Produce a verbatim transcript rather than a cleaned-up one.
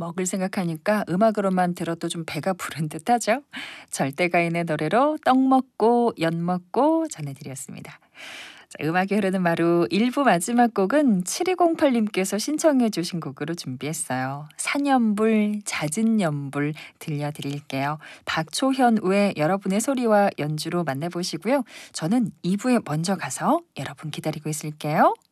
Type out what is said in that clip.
먹을 생각하니까 음악으로만 들어도 좀 배가 부른 듯하죠. 절대가인의 노래로 떡 먹고 연 먹고 전해드렸습니다. 자, 음악이 흐르는 마루 일 부 마지막 곡은 칠이공팔 님께서 신청해 주신 곡으로 준비했어요. 산연불, 잦은 연불 들려드릴게요. 박초현 외 여러분의 소리와 연주로 만나보시고요. 저는 이 부에 먼저 가서 여러분 기다리고 있을게요.